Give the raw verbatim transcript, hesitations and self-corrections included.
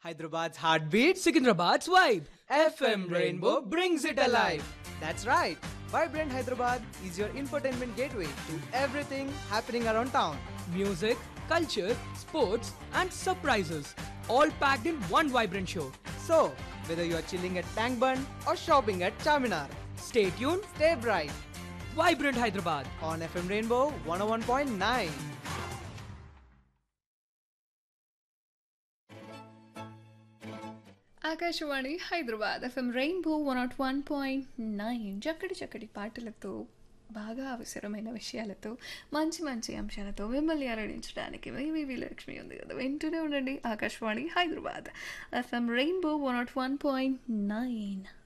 Hyderabad's heartbeat, Secunderabad's vibe. F M Rainbow brings it alive. That's right. Vibrant Hyderabad is your infotainment gateway to everything happening around town. Music, culture, sports, and surprises. All packed in one vibrant show. So, whether you are chilling at Tank Bund or shopping at Charminar, Stay tuned. stay bright Vibrant Hyderabad. on F M Rainbow one oh one point nine. Akashvani Hyderabad FM rainbow one not one point nine చక్కటి చక్కటి పాటలతో బాగా అవసరమైన విషయాలతో మంచి మంచి అంశాలతో మిమ్మల్ని అలరించడానికి మీ లక్ష్మి ఉంది కదా, వింటూనే ఉండండి Akashvani Hyderabad FM rainbow one not one point nine.